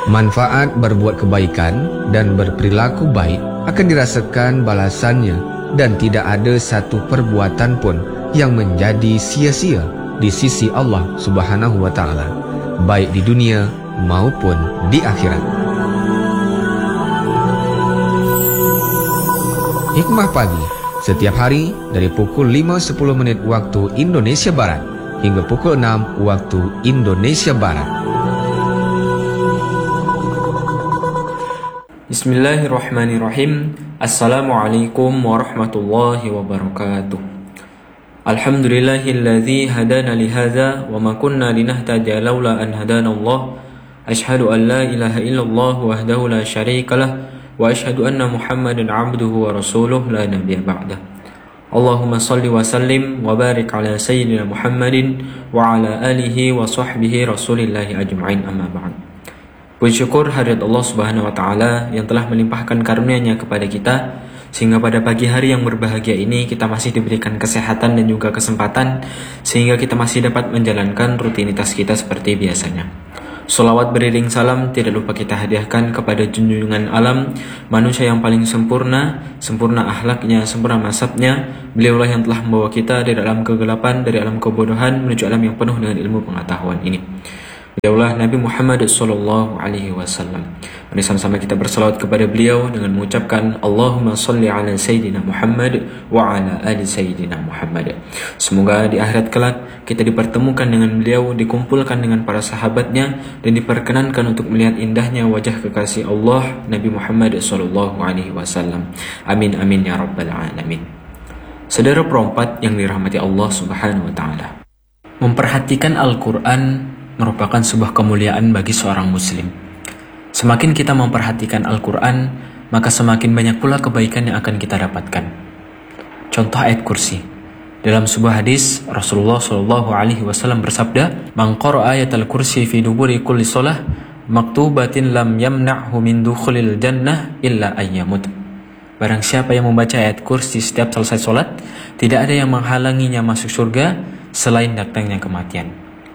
Manfaat berbuat kebaikan dan berperilaku baik akan dirasakan balasannya, dan tidak ada satu perbuatan pun yang menjadi sia-sia di sisi Allah Subhanahu wa Ta'ala, baik di dunia maupun di akhirat. Hikmah Pagi, setiap hari dari pukul 5.10 waktu Indonesia Barat hingga pukul 6 waktu Indonesia Barat. Bismillahirrahmanirrahim. Assalamualaikum warahmatullahi wabarakatuh. Alhamdulillahilladzi hadana lihadza wa ma kunna linahtadiya laula an hadana Allah. Asyhadu an la ilaha illallah wahdahu la syarikalah wa asyhadu anna Muhammadan abduhu wa rasuluh la nabiyya ba'dah. Allahumma salli wa sallim wa barik ala sayyidina Muhammadin wa ala alihi wa sahbihi rasulillahi ajma'in, amma ba'd. Puji syukur hadirat Allah Subhanahu wa Ta'ala yang telah melimpahkan karunia-Nya kepada kita, sehingga pada pagi hari yang berbahagia ini kita masih diberikan kesehatan dan juga kesempatan, sehingga kita masih dapat menjalankan rutinitas kita seperti biasanya. Sholawat beriring salam tidak lupa kita hadiahkan kepada junjungan alam, manusia yang paling sempurna, sempurna akhlaknya, sempurna mazhabnya. Beliaulah yang telah membawa kita dari alam kegelapan, dari alam kebodohan menuju alam yang penuh dengan ilmu pengetahuan ini. Beliaulah Nabi Muhammad sallallahu alaihi wasallam. Mari sama-sama kita bersalawat kepada beliau dengan mengucapkan Allahumma sholli ala sayyidina Muhammad wa ala ali sayyidina Muhammad. Semoga di akhirat kelak kita dipertemukan dengan beliau, dikumpulkan dengan para sahabatnya, dan diperkenankan untuk melihat indahnya wajah kekasih Allah Nabi Muhammad sallallahu alaihi wasallam. Amin amin ya rabbal alamin. Saudara perempat yang dirahmati Allah Subhanahu wa Ta'ala, memperhatikan Al-Quran merupakan sebuah kemuliaan bagi seorang muslim. Semakin kita memperhatikan Al-Quran, maka semakin banyak pula kebaikan yang akan kita dapatkan. Contoh ayat kursi. Dalam sebuah hadis, Rasulullah SAW bersabda, "Man qara'a ayatal kursi fi duburi kulli shalah maktubatin lam yamna'hu min dukhulil jannah illa ayyamut." Barang siapa yang membaca ayat kursi setiap selesai sholat, tidak ada yang menghalanginya masuk surga selain datangnya kematian.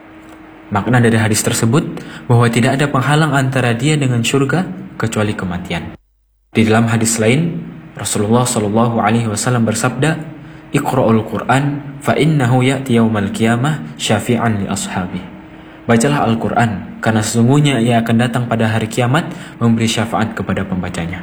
Makna dari hadis tersebut bahwa tidak ada penghalang antara dia dengan surga kecuali kematian. Di dalam hadis lain, Rasulullah SAW bersabda, "Iqra'ul Qur'an fa innahu ya'ti yaumal qiyamah syafi'an li ashabi." Bacalah Al-Quran, karena sesungguhnya ia akan datang pada hari kiamat memberi syafaat kepada pembacanya.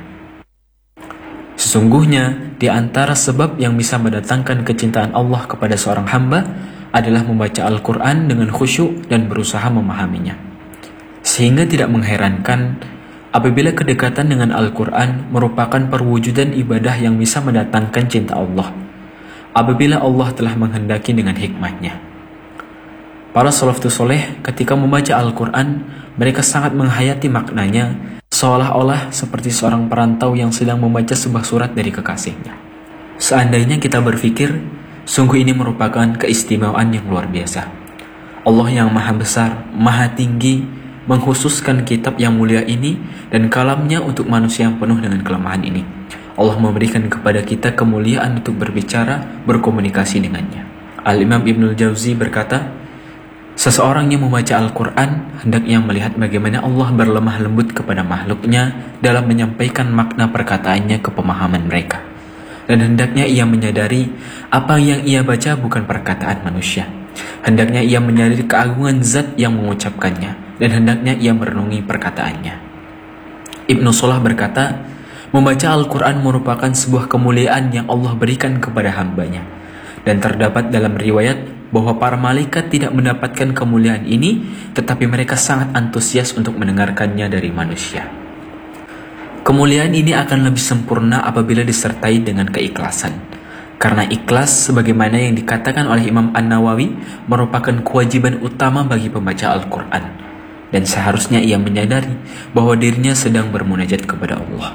Sesungguhnya di antara sebab yang bisa mendatangkan kecintaan Allah kepada seorang hamba adalah membaca Al-Quran dengan khusyuk dan berusaha memahaminya. Sehingga tidak mengherankan apabila kedekatan dengan Al-Quran merupakan perwujudan ibadah yang bisa mendatangkan cinta Allah, apabila Allah telah menghendaki dengan hikmahnya. Para salafus soleh ketika membaca Al-Quran, mereka sangat menghayati maknanya, seolah-olah seperti seorang perantau yang sedang membaca sebuah surat dari kekasihnya. Seandainya kita berpikir, sungguh ini merupakan keistimewaan yang luar biasa. Allah yang maha besar, maha tinggi, mengkhususkan kitab yang mulia ini dan kalamnya untuk manusia yang penuh dengan kelemahan ini. Allah memberikan kepada kita kemuliaan untuk berbicara, berkomunikasi dengannya. Al-Imam Ibnul Jauzi berkata, seseorang yang membaca Al-Quran hendaknya melihat bagaimana Allah berlemah lembut kepada makhluknya dalam menyampaikan makna perkataannya ke pemahaman mereka. Dan hendaknya ia menyadari apa yang ia baca bukan perkataan manusia. Hendaknya ia menyadari keagungan zat yang mengucapkannya, dan hendaknya ia merenungi perkataannya. Ibnu Salah berkata, membaca Al-Quran merupakan sebuah kemuliaan yang Allah berikan kepada hambanya. Dan terdapat dalam riwayat bahwa para malaikat tidak mendapatkan kemuliaan ini, tetapi mereka sangat antusias untuk mendengarkannya dari manusia. Kemuliaan ini akan lebih sempurna apabila disertai dengan keikhlasan. Karena ikhlas, sebagaimana yang dikatakan oleh Imam An-Nawawi, merupakan kewajiban utama bagi pembaca Al-Quran. Dan seharusnya ia menyadari bahwa dirinya sedang bermunajat kepada Allah.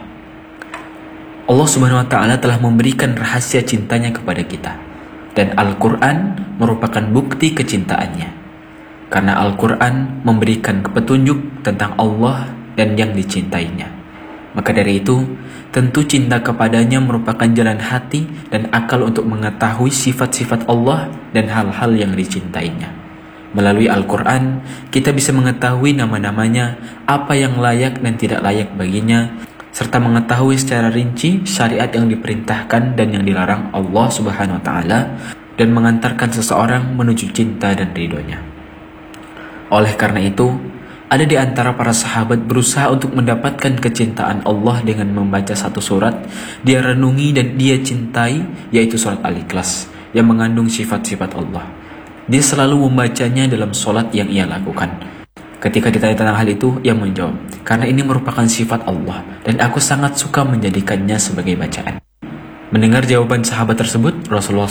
Allah Subhanahu wa Ta'ala telah memberikan rahasia cintanya kepada kita. Dan Al-Quran merupakan bukti kecintaannya. Karena Al-Quran memberikan petunjuk tentang Allah dan yang dicintainya. Maka dari itu, tentu cinta kepadanya merupakan jalan hati dan akal untuk mengetahui sifat-sifat Allah dan hal-hal yang dicintainya. Melalui Al-Quran, kita bisa mengetahui nama-namanya, apa yang layak dan tidak layak baginya, serta mengetahui secara rinci syariat yang diperintahkan dan yang dilarang Allah Subhanahu wa Ta'ala, dan mengantarkan seseorang menuju cinta dan ridhonya. Oleh karena itu, ada di antara para sahabat berusaha untuk mendapatkan kecintaan Allah dengan membaca satu surat dia renungi dan dia cintai, yaitu surat Al-Ikhlas yang mengandung sifat-sifat Allah. Dia selalu membacanya dalam sholat yang ia lakukan. Ketika ditanya tentang hal itu, ia menjawab, karena ini merupakan sifat Allah dan aku sangat suka menjadikannya sebagai bacaan. Mendengar jawaban sahabat tersebut, Rasulullah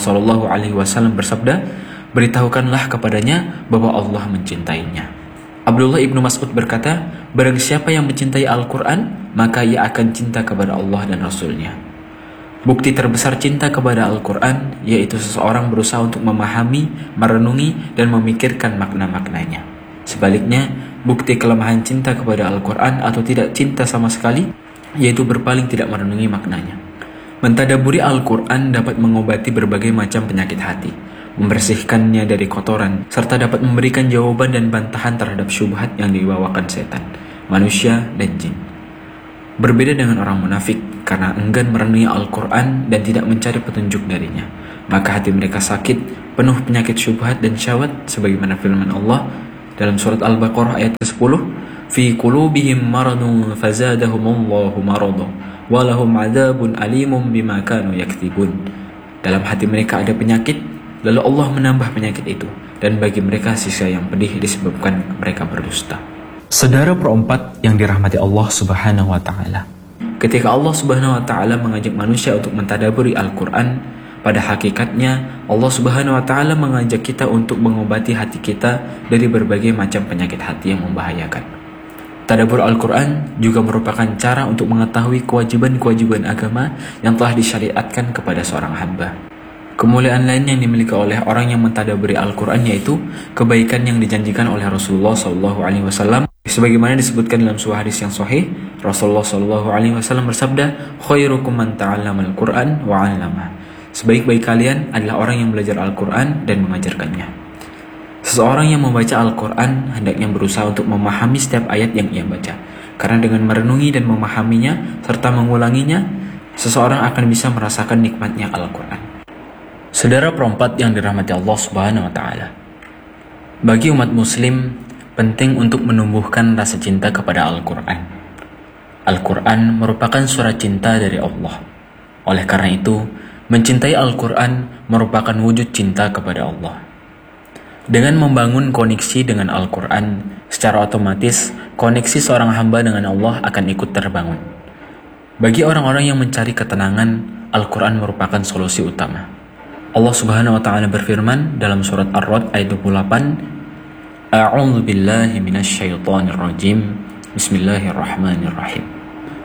SAW bersabda, beritahukanlah kepadanya bahwa Allah mencintainya. Abdullah ibnu Mas'ud berkata, barang siapa yang mencintai Al-Quran, maka ia akan cinta kepada Allah dan Rasulnya. Bukti terbesar cinta kepada Al-Quran yaitu seseorang berusaha untuk memahami, merenungi, dan memikirkan makna-maknanya. Sebaliknya, bukti kelemahan cinta kepada Al-Quran atau tidak cinta sama sekali yaitu berpaling tidak merenungi maknanya. Mentadaburi Al-Quran dapat mengobati berbagai macam penyakit hati, membersihkannya dari kotoran, serta dapat memberikan jawaban dan bantahan terhadap syubhat yang dibawakan setan, manusia, dan jin. Berbeda dengan orang munafik, karena enggan merenungi Al-Quran dan tidak mencari petunjuk darinya, maka hati mereka sakit, penuh penyakit syubhat dan syahwat, sebagaimana firman Allah dalam surat Al-Baqarah ayat ke-10, fi qulubihim maradun fazadahumullahu marada walahum adzabun alimun bima kanu yaktibun. Dalam hati mereka ada penyakit, lalu Allah menambah penyakit itu, dan bagi mereka siksa yang pedih disebabkan mereka berdusta. Saudara perempat yang dirahmati Allah Subhanahu wa Ta'ala, ketika Allah Subhanahu wa Ta'ala mengajak manusia untuk mentadaburi Al-Quran, pada hakikatnya Allah Subhanahu wa Ta'ala mengajak kita untuk mengobati hati kita dari berbagai macam penyakit hati yang membahayakan. Tadabbur Al-Quran juga merupakan cara untuk mengetahui kewajiban-kewajiban agama yang telah disyariatkan kepada seorang hamba. Kemuliaan lain yang dimiliki oleh orang yang mentadaburi Al-Quran yaitu kebaikan yang dijanjikan oleh Rasulullah SAW. Sebagaimana disebutkan dalam sebuah hadis yang sahih, Rasulullah SAW bersabda, khairukum man ta'allama Al-Quran wa 'allamah. Sebaik-baik kalian adalah orang yang belajar Al-Quran dan mengajarkannya. Seseorang yang membaca Al-Quran hendaknya berusaha untuk memahami setiap ayat yang ia baca, karena dengan merenungi dan memahaminya serta mengulanginya, seseorang akan bisa merasakan nikmatnya Al-Quran. Saudara perempat yang dirahmati Allah Subhanahu wa Ta'ala, bagi umat muslim penting untuk menumbuhkan rasa cinta kepada Al-Quran. Al-Quran merupakan surat cinta dari Allah. Oleh karena itu, mencintai Al-Quran merupakan wujud cinta kepada Allah. Dengan membangun koneksi dengan Al-Quran, secara otomatis koneksi seorang hamba dengan Allah akan ikut terbangun. Bagi orang-orang yang mencari ketenangan, Al-Quran merupakan solusi utama. Allah Subhanahu wa Ta'ala berfirman dalam surat Ar-Ra'd ayat 28, A'udzu billahi minasy syaithanir rajim. Bismillahirrahmanirrahim.